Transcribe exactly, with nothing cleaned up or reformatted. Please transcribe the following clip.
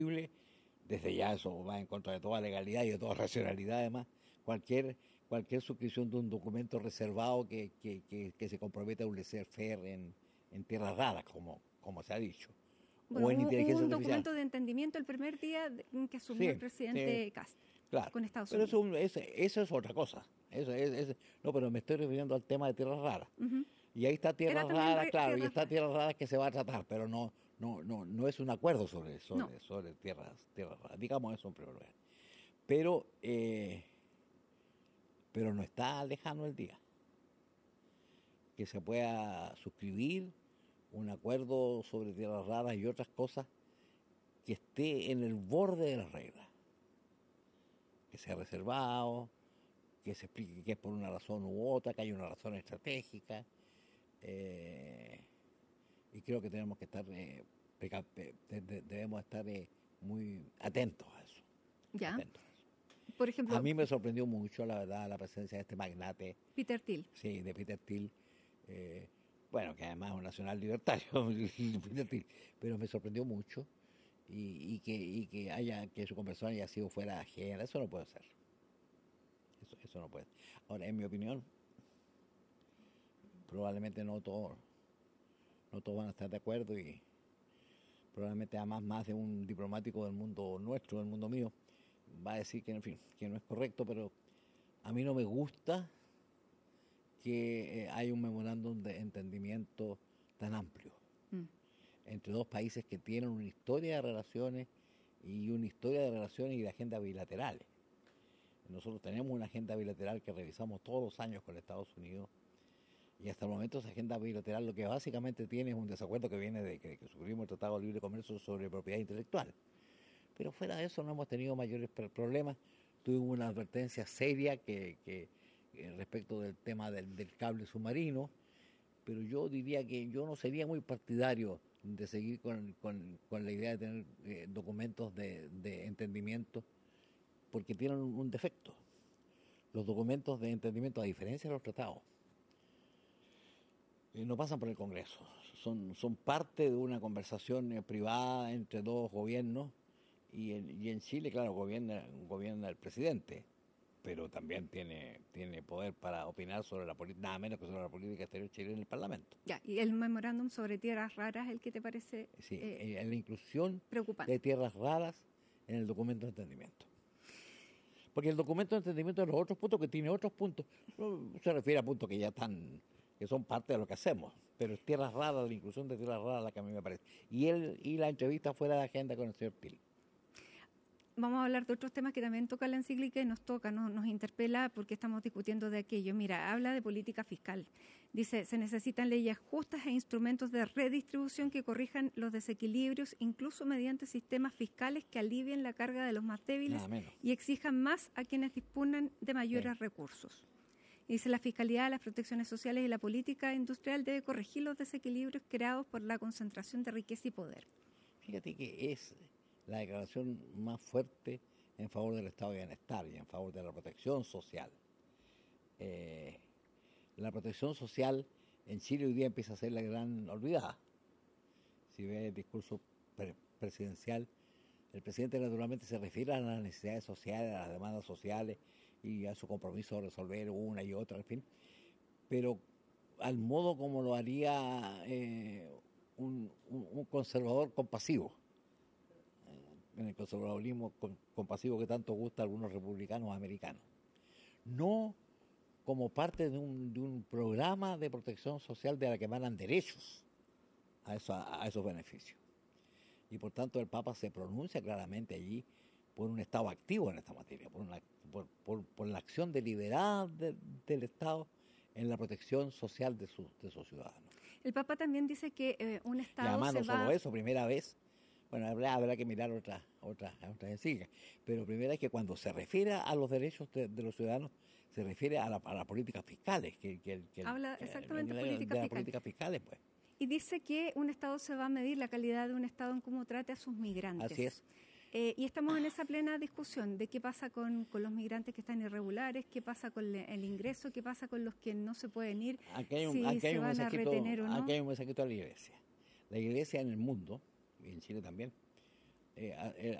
Desde ya eso va en contra de toda legalidad y de toda racionalidad además. Cualquier cualquier suscripción de un documento reservado que, que, que, que se comprometa a un laissez-faire en, en tierras raras, como, como se ha dicho, Bueno, o en hubo, hubo inteligencia un artificial. documento de entendimiento el primer día de- en que asumió el Sí, sí, presidente Kast claro. con Estados Pero eso, Unidos. un- es- eso es otra cosa. Eso es, es- no, pero me estoy refiriendo al tema de tierras raras. Ujú. Y ahí está Era tierras también raras, re- claro, y tierras está raras. tierras raras que se va a tratar, pero no, no, no, no es un acuerdo sobre, No, sobre, sobre tierras, tierras raras. Digamos eso en primer lugar. Pero, eh, pero no está lejano el día que se pueda suscribir un acuerdo sobre tierras raras y otras cosas que esté en el borde de las reglas, que sea reservado, que se explique que es por una razón u otra, que hay una razón estratégica, eh, y creo que tenemos que estar, eh, preca- de- de- debemos estar eh, muy atentos a eso, ya. atentos a eso. Por A ejemplo, mí me sorprendió mucho, la verdad, la presencia de este magnate, Peter Thiel. sí, de Peter Thiel, eh, bueno, que además es un nacional libertario, Peter Thiel, pero me sorprendió mucho y, y que, y que haya que su conversación haya sido fuera ajena, eso no puede ser, eso, eso no puede. Ahora, en mi opinión, probablemente no todos, no todos van a estar de acuerdo y probablemente además más de un diplomático del mundo nuestro, del mundo mío, va a decir que en fin, que no es correcto, pero a mí no me gusta que eh, hay un memorándum de entendimiento tan amplio Mm. entre dos países que tienen una historia de relaciones y una historia de relaciones y de agendas bilaterales. Nosotros tenemos una agenda bilateral que revisamos todos los años con Estados Unidos y hasta el momento esa agenda bilateral lo que básicamente tiene es un desacuerdo que viene de que, que suscribimos el Tratado de Libre Comercio sobre propiedad intelectual. Pero fuera de eso no hemos tenido mayores problemas. Tuvimos una advertencia seria que, que, que respecto del tema del, del cable submarino, pero yo diría que yo no sería muy partidario de seguir con, con, con la idea de tener eh, documentos de, de entendimiento porque tienen un, un defecto. Los documentos de entendimiento, a diferencia de los tratados, eh, no pasan por el Congreso. Son, son parte de una conversación eh, privada entre dos gobiernos y en, y en Chile, claro, gobierna, gobierna el presidente, pero también tiene, tiene poder para opinar sobre la política, nada menos que sobre la política exterior chilena en el Parlamento. Ya, y el memorándum sobre tierras raras, ¿el que te parece Sí, eh, en la inclusión de preocupante? tierras raras en el documento de entendimiento. Porque el documento de entendimiento de los otros puntos, que tiene otros puntos, no se refiere a puntos que ya están, que son parte de lo que hacemos, pero es tierras raras, la inclusión de tierras raras la que a mí me parece. Y él y la entrevista fuera de agenda con el señor Thiel. Vamos a hablar de otros temas que también toca la encíclica y nos toca, nos, nos interpela porque estamos discutiendo de aquello. Mira, habla de política fiscal. Dice, se necesitan leyes justas e instrumentos de redistribución que corrijan los desequilibrios, incluso mediante sistemas fiscales que alivien la carga de los más débiles Nada menos. y exijan más a quienes disponen de mayores Sí. recursos. Dice, la fiscalidad, las protecciones sociales y la política industrial debe corregir los desequilibrios creados por la concentración de riqueza y poder. Fíjate que es la declaración más fuerte en favor del estado de bienestar y en favor de la protección social. Eh, la protección social en Chile hoy día empieza a ser la gran olvidada. Si ve el discurso pre presidencial, el presidente naturalmente se refiere a las necesidades sociales, a las demandas sociales y a su compromiso de resolver una y otra, en fin, pero al modo como lo haría eh, un, un, un conservador compasivo, en el conservadurismo compasivo que tanto gusta a algunos republicanos americanos. No como parte de un, de un programa de protección social de la que emanan derechos a, eso, a esos beneficios. Y por tanto el Papa se pronuncia claramente allí por un Estado activo en esta materia, por, una, por, por, por la acción deliberada de, del Estado en la protección social de, su, de sus ciudadanos. El Papa también dice que eh, un Y Estado además se no solo va... eso, primera vez, bueno, habrá, habrá que mirar otras otras otras encíclicas, pero primera es que cuando se refiere a los derechos de, de los ciudadanos, se refiere a, la, a las políticas fiscales, que, que, que, Habla que exactamente de de, política de las fiscal. políticas fiscales, pues. Y dice que un Estado se va a medir la calidad de un Estado en cómo trate a sus migrantes. Así es. Eh, y estamos en esa plena discusión de qué pasa con, con los migrantes que están irregulares, qué pasa con le, el ingreso, qué pasa con los que no se pueden ir, Aquí hay un, si aquí hay se un van a retener o no. aquí hay un mensajito a la iglesia. La iglesia en el mundo, y en Chile también, eh,